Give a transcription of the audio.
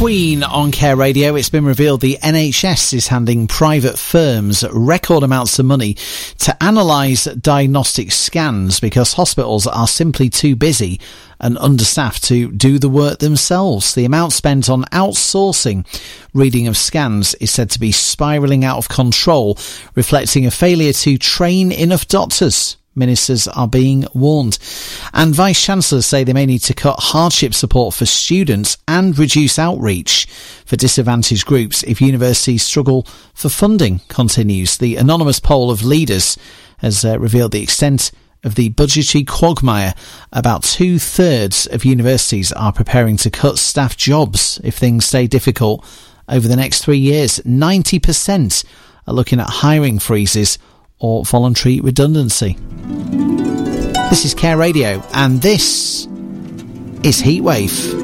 Queen on Care Radio. It's been revealed the NHS is handing private firms record amounts of money to analyse diagnostic scans because hospitals are simply too busy and understaffed to do the work themselves. The amount spent on outsourcing reading of scans is said to be spiralling out of control, reflecting a failure to train enough doctors. Ministers are being warned. And Vice-Chancellors say they may need to cut hardship support for students and reduce outreach for disadvantaged groups if universities struggle for funding, continues. The anonymous poll of leaders has revealed the extent of the budgetary quagmire. About 2/3 of universities are preparing to cut staff jobs if things stay difficult over the next 3 years. 90% are looking at hiring freezes or voluntary redundancy. This is Care Radio, and this is Heatwave.